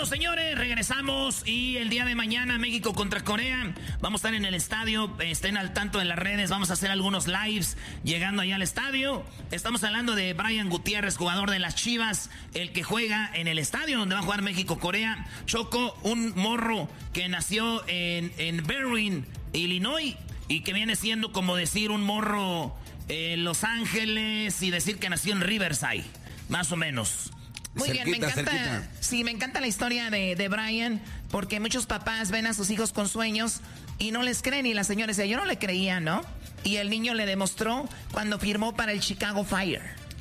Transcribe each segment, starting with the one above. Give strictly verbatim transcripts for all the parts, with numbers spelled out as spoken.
Bueno, señores, regresamos y el día de mañana México contra Corea. Vamos a estar en el estadio, estén al tanto en las redes, vamos a hacer algunos lives llegando allá al estadio. Estamos hablando de Brian Gutiérrez, jugador de las Chivas, el que juega en el estadio donde va a jugar México-Corea. Choco, un morro que nació en, en Berwyn, Illinois, y que viene siendo como decir un morro en Los Ángeles y decir que nació en Riverside, más o menos. Muy cerquita, bien, me encanta, cerquita. Sí, me encanta la historia de, de Brian, porque muchos papás ven a sus hijos con sueños y no les creen, y la señora decía, yo no le creía, ¿no? Y el niño le demostró cuando firmó para el Chicago Fire.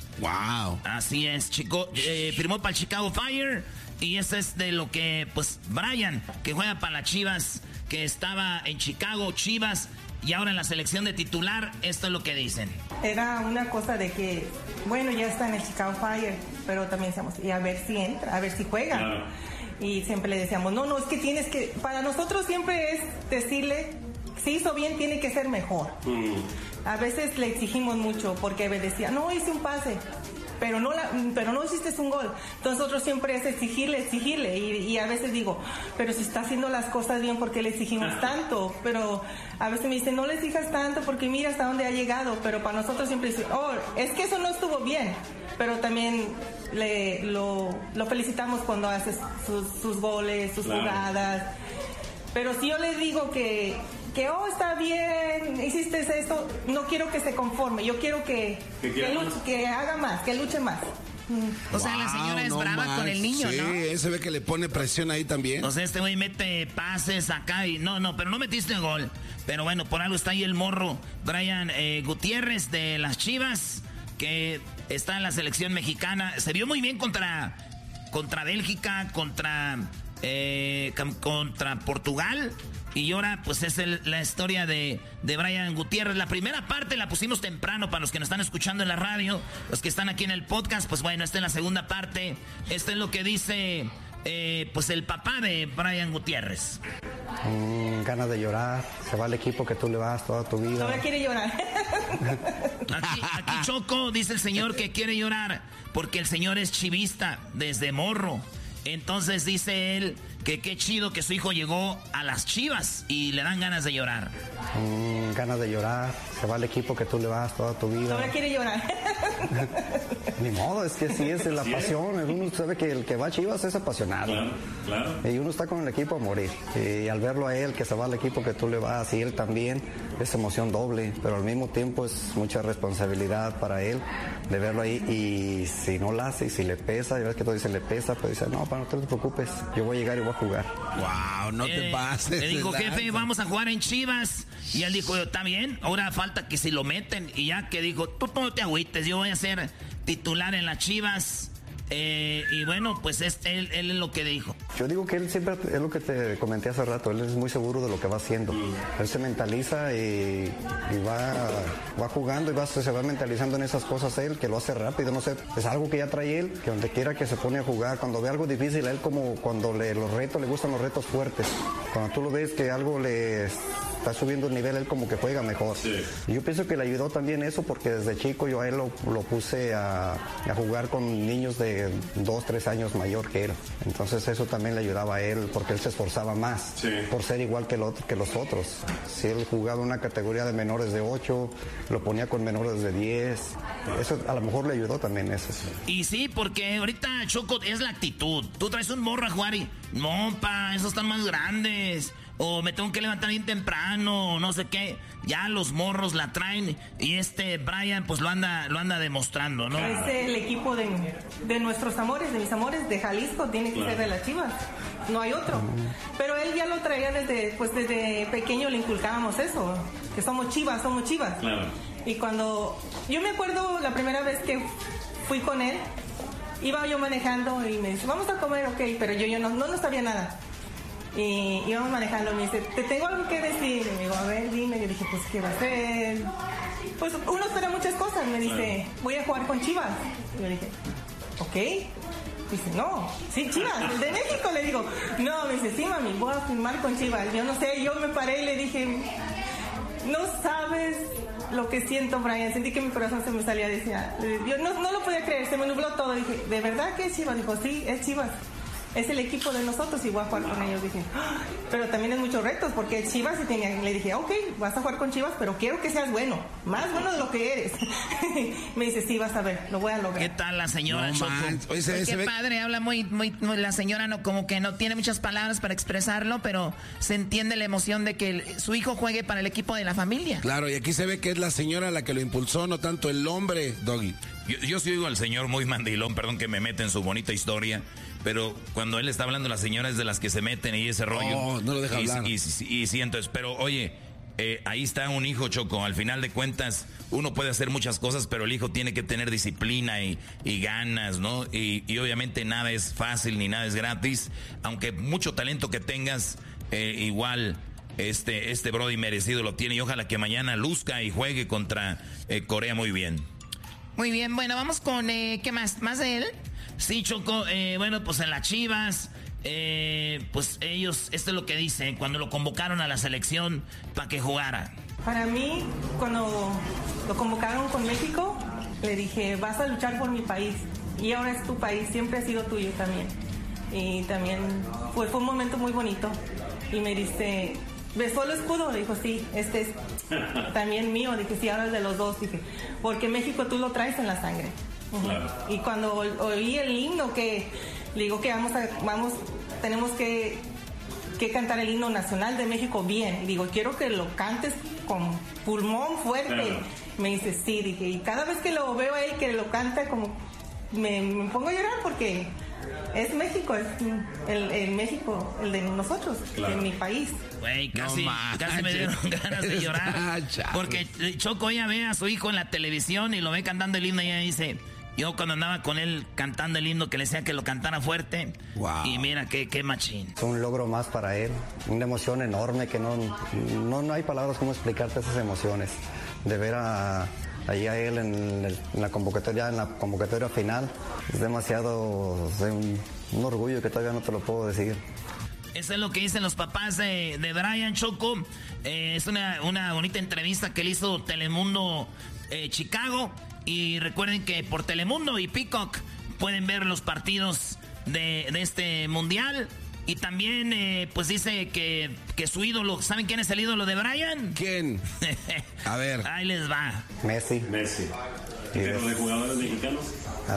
Wow. Así es, chico, eh, firmó para el Chicago Fire, y eso es de lo que, pues, Brian, que juega para las Chivas, que estaba en Chicago, Chivas, y ahora en la selección de titular, esto es lo que dicen. Era una cosa de que, bueno, ya está en el Chicago Fire, pero también decíamos, y a ver si entra, a ver si juega. Claro. Y siempre le decíamos, no, no, es que tienes que, para nosotros siempre es decirle, si hizo bien, tiene que ser mejor. Mm. A veces le exigimos mucho, porque me decía, no, hice un pase, pero no la, pero no hiciste un gol. Entonces nosotros siempre es exigirle, exigirle, y, y a veces digo, pero si está haciendo las cosas bien, ¿por qué le exigimos tanto? Pero a veces me dicen, no le exijas tanto porque mira hasta dónde ha llegado, pero para nosotros siempre dice, oh, es que eso no estuvo bien, pero también le, lo, lo felicitamos cuando hace sus, sus goles, sus claro. jugadas. Pero si yo le digo que que oh, está bien, hiciste esto, no quiero que se conforme, yo quiero que, que, luche, que haga más, que luche más. O sea, wow, la señora es no brava más. Con el niño, sí, ¿no? Sí, se ve que le pone presión ahí también. O sea, este güey mete pases acá y no, no, pero no metiste gol. Pero bueno, por algo está ahí el morro, Brian eh, Gutiérrez de las Chivas, que está en la selección mexicana. Se vio muy bien contra, contra Bélgica, contra, eh, contra Portugal. Y ahora, pues es el, la historia de, de Brian Gutiérrez. La primera parte la pusimos temprano para los que nos están escuchando en la radio. Los que están aquí en el podcast, pues bueno, esta es la segunda parte. Esto es lo que dice, eh, pues el papá de Brian Gutiérrez. Mm, ganas de llorar. Se va al equipo que tú le vas toda tu vida. Ahora quiere llorar. Aquí, aquí Choco dice el señor que quiere llorar porque el señor es chivista desde morro. Entonces dice él que qué chido que su hijo llegó a las Chivas y le dan ganas de llorar. Mm, ganas de llorar. Se va al equipo que tú le vas toda tu vida. Ahora quiere llorar. Ni modo, es que sí es la sí, pasión. Uno sabe que el que va a Chivas es apasionado. Claro, claro. Y uno está con el equipo a morir. Y al verlo a él, que se va al equipo que tú le vas, y él también, es emoción doble. Pero al mismo tiempo es mucha responsabilidad para él de verlo ahí. Y si no la hace, y si le pesa, y ves que tú dices le pesa, pues dice, no, para no te preocupes, yo voy a llegar y voy a jugar. Wow, no eh, te pases. Le dijo, jefe, vamos a jugar en Chivas. Y él dijo, está bien, ahora falta que si lo meten. Y ya que dijo, tú, tú no te agüites, yo voy a ser titular en las Chivas. Eh, y bueno, pues es, él, él es lo que dijo. Yo digo que él siempre, es lo que te comenté hace rato, él es muy seguro de lo que va haciendo. Él se mentaliza y, y va, va jugando y va, se va mentalizando en esas cosas él, que lo hace rápido, no sé, es algo que ya trae él, que donde quiera que se pone a jugar, cuando ve algo difícil, a él como cuando le, los retos, le gustan los retos fuertes. Cuando tú lo ves que algo le está subiendo el nivel, él como que juega mejor. Sí. Y yo pienso que le ayudó también eso, porque desde chico yo a él lo, lo puse a, a jugar con niños de dos, tres años mayor que él. Entonces eso también le ayudaba a él, porque él se esforzaba más sí. por ser igual que, lo, que los otros. Si él jugaba una categoría de menores de ocho, lo ponía con menores de diez. Eso a lo mejor le ayudó también eso. Y sí, porque ahorita, Choco, es la actitud. Tú traes un morro a jugar y, no, pa, esos están más grandes. O me tengo que levantar bien temprano, o no sé qué. Ya los morros la traen. Y este Brian, pues lo anda, lo anda demostrando, ¿no? Es el equipo de, de nuestros amores, de mis amores, de Jalisco, tiene que claro. ser de las Chivas. No hay otro. Pero él ya lo traía desde, pues desde pequeño le inculcábamos eso, que somos Chivas, somos Chivas. Claro. Y cuando, yo me acuerdo la primera vez que fui con él, iba yo manejando y me dice, vamos a comer, ok, pero yo, yo no, no, no sabía nada. Y íbamos manejando, me dice, te tengo algo que decir. Y me digo, a ver, dime. Yo dije, pues, ¿qué va a hacer? Pues uno espera muchas cosas. Me dice, voy a jugar con Chivas. Y yo dije, ok. Dice, no, sí, Chivas, de México. Le digo, no, me dice, sí, mami, voy a firmar con Chivas. Yo no sé, yo me paré y le dije, no sabes lo que siento, Brian. Sentí que mi corazón se me salía. Decía, yo no, no lo podía creer, se me nubló todo. Dije, ¿de verdad que es Chivas? Dijo, sí, es Chivas. es el equipo de nosotros y voy a jugar con ellos. Dije, ¡ah! Pero también es muchos retos, porque Chivas y tenía, le dije, ok, vas a jugar con Chivas, pero quiero que seas bueno, más bueno de lo que eres. Me dice, sí, vas a ver, lo voy a lograr. ¿Qué tal la señora No, Choco? Oye, se, Qué se ve... padre, habla muy, muy, muy, la señora no, como que no tiene muchas palabras para expresarlo, pero se entiende la emoción de que el, su hijo juegue para el equipo de la familia. Claro, y aquí se ve que es la señora la que lo impulsó, no tanto el hombre, Doggy. Yo, yo sí digo al señor muy mandilón, perdón que me mete en su bonita historia, pero cuando él está hablando, la señora es de las que se meten y ese rollo. No, no lo deja y, hablar. Y, y, y sí, entonces, pero oye, eh, ahí está un hijo, Choco. Al final de cuentas, uno puede hacer muchas cosas, pero el hijo tiene que tener disciplina y, y ganas, ¿no? Y, y obviamente nada es fácil ni nada es gratis, aunque mucho talento que tengas, eh, igual... Este, este Brody merecido lo tiene y ojalá que mañana luzca y juegue contra eh, Corea muy bien. Muy bien, bueno, vamos con, eh, ¿qué más? ¿Más de él? Sí, Choco, eh, bueno, pues en las Chivas, eh, pues ellos, esto es lo que dicen, cuando lo convocaron a la selección para que jugara. Para mí, cuando lo convocaron con México, le dije, vas a luchar por mi país. Y ahora es tu país, siempre ha sido tuyo también. Y también fue, fue un momento muy bonito. Y me dice, ¿besó el escudo? Le dijo, sí, este es también mío. Dije, sí, ahora es de los dos. Dije, porque México tú lo traes en la sangre. Uh-huh. Claro. Y cuando oí el himno, que le digo que vamos a, vamos, tenemos que, que cantar el himno nacional de México bien. Y digo, quiero que lo cantes con pulmón fuerte. Claro. Me dice, sí, dije, y cada vez que lo veo a él que lo canta, como me, me pongo a llorar porque es México, es el, el México, el de nosotros, claro. De mi país. Güey, casi, no casi me dieron ganas de llorar. Porque Choco ella ve a su hijo en la televisión y lo ve cantando el himno y ella dice, yo cuando andaba con él cantando el himno que le decía que lo cantara fuerte, wow. Y mira qué, qué machín. Es un logro más para él, una emoción enorme que no, no, no hay palabras como explicarte esas emociones. De ver a... Ahí a él en, el, en la convocatoria, en la convocatoria final, es demasiado, es un, un orgullo que todavía no te lo puedo decir. Eso es lo que dicen los papás de, de Brian, Choco. Eh, es una, una bonita entrevista que le hizo Telemundo eh, Chicago. Y recuerden que por Telemundo y Peacock pueden ver los partidos de, de este mundial. Y también, eh, pues dice que, que su ídolo, ¿saben quién es el ídolo de Brian? ¿Quién? A ver. Ahí les va. Messi. Messi. ¿Pero de jugadores mexicanos?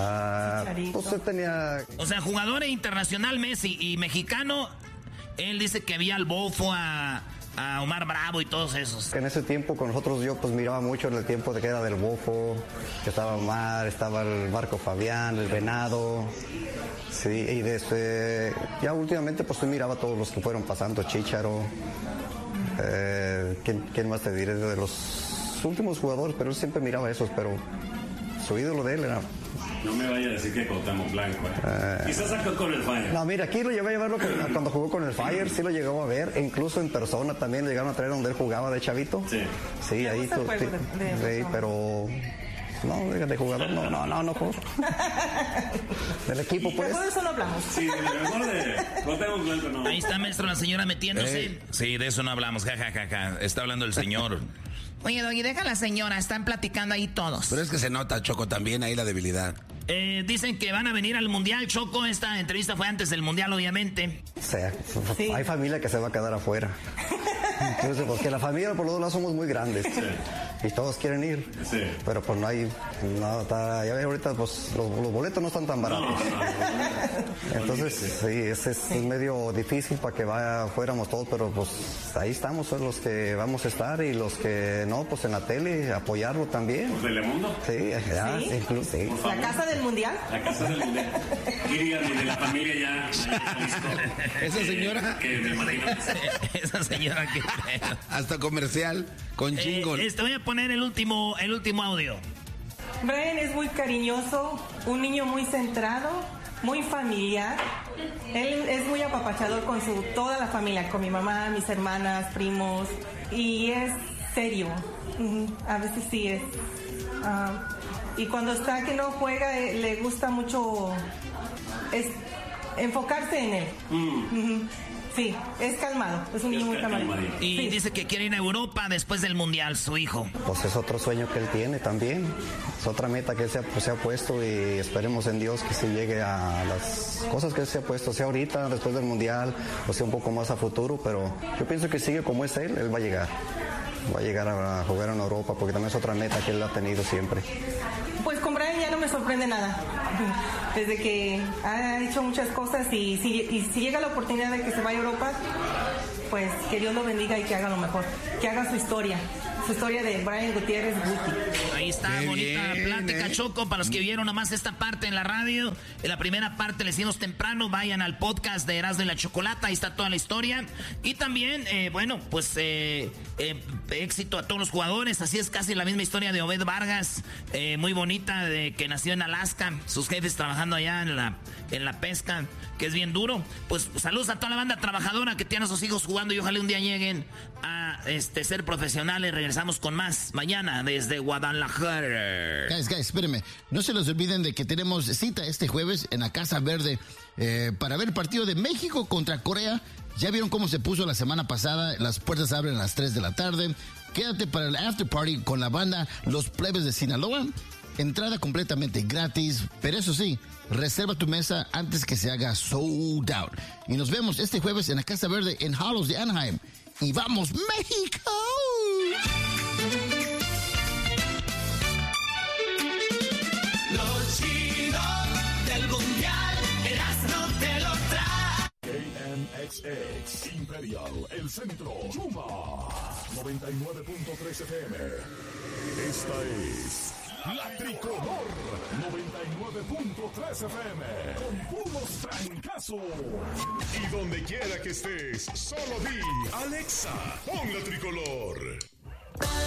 Ah, pues él tenía... O sea, jugador internacional Messi y mexicano, él dice que había al Bofo, a, a Omar Bravo y todos esos. En ese tiempo con nosotros yo pues miraba mucho en el tiempo de que era del Bofo, que estaba Omar, estaba el Marco Fabián, el Venado... Sí, y desde, ya últimamente pues yo miraba a todos los que fueron pasando, Chícharo, eh, ¿quién, ¿quién más te diré? De los últimos jugadores, pero él siempre miraba a esos, pero su ídolo de él era... No me vaya a decir que Cuauhtémoc Blanco, ¿eh? eh Quizás sacó con el Fire. No, mira, aquí lo llevé a verlo cuando jugó con el Fire, sí lo llegó a ver, e incluso en persona también lo llegaron a traer donde él jugaba de chavito. Sí. Sí, ahí tú, sí, de, de, sí, pero... No, de jugador, no, no, no, no juego. Del equipo, pues. Mejor de eso no hablamos. Sí, de lo mejor de Cuauhtémoc Blanco, no. Ahí está, maestro, la señora metiéndose. Eh, sí, de eso no hablamos, jajajaja. Ja, ja, ja. Está hablando el señor. Oye, Doggy, deja a la señora, están platicando ahí todos. Pero es que se nota, Choco, también ahí la debilidad. Eh, dicen que van a venir al Mundial, Choco. Esta entrevista fue antes del Mundial, obviamente. O sea, sí. Hay familia que se va a quedar afuera. Entonces, porque la familia por los dos lados somos muy grandes. Sí. Y todos quieren ir. Sí. Pero pues no hay... No, está, ya ves, ahorita pues los, los boletos no están tan baratos. No, no, no. Entonces, sí, ese es, es medio difícil para que vaya, fuéramos todos, pero pues ahí estamos, son los que vamos a estar y los que no, pues en la tele, apoyarlo también. ¿Los Telemundo? Sí, ya, ¿Sí? Incluso, sí. ¿La casa del mundial? La casa del mundial. Díganme de la familia ya. ya Esa señora... Que, que me imagino. Esa señora que... Hasta comercial, con jingle. Eh, este, voy a poner el último, el último audio. Brian es muy cariñoso, un niño muy centrado, muy familiar. Él es muy apapachador con su toda la familia, con mi mamá, mis hermanas, primos. Y es serio. A veces sí es. Uh, y cuando está que no juega, eh, le gusta mucho es, enfocarse en él. Mm. Uh-huh. Sí, es calmado, es un niño muy calmado. Y sí. dice que quiere ir a Europa después del Mundial, su hijo. Pues es otro sueño que él tiene también. Es otra meta que él se ha, pues, se ha puesto y esperemos en Dios que se llegue a las cosas que él se ha puesto, sea ahorita, después del Mundial, o sea un poco más a futuro, pero yo pienso que sigue como es él, él va a llegar. Va a llegar a jugar en Europa porque también es otra meta que él ha tenido siempre. Pues con Brian ya no me sorprende nada. Desde que ha hecho muchas cosas y si, y si llega la oportunidad de que se vaya a Europa, pues que Dios lo bendiga y que haga lo mejor. Que haga su historia. Su historia de Brian Gutiérrez Guti. Ahí está, qué bonita bien, plática, eh. Choco. Para los que vieron nomás esta parte en la radio, en la primera parte les hicimos temprano, vayan al podcast de Erasmo y la Chocolata, ahí está toda la historia. Y también, eh, bueno, pues eh, eh, éxito a todos los jugadores. Así es casi la misma historia de Obed Vargas, eh, muy bonita, de que nació en Alaska, sus jefes trabajando allá en la, en la pesca, que es bien duro. Pues saludos a toda la banda trabajadora que tiene a sus hijos jugando y ojalá un día lleguen a este, ser profesionales. Regresamos con más mañana desde Guadalajara. Guys, guys, espérenme. No se les olviden de que tenemos cita este jueves en la Casa Verde eh, para ver el partido de México contra Corea. Ya vieron cómo se puso la semana pasada. Las puertas abren a las tres de la tarde. Quédate para el after party con la banda Los Plebes de Sinaloa. Entrada completamente gratis, pero eso sí, reserva tu mesa antes que se haga sold out. Y nos vemos este jueves en la Casa Verde en Hollows de Anaheim. ¡Y vamos, México! Los chidos del Mundial, Erasmo te lo trae. K M X X, Imperial, El Centro, Chuma, noventa y nueve punto tres F M. Esta es La Tricolor, noventa y nueve punto tres F M, con puros francazos. Y donde quiera que estés, solo di, Alexa, pon La Tricolor.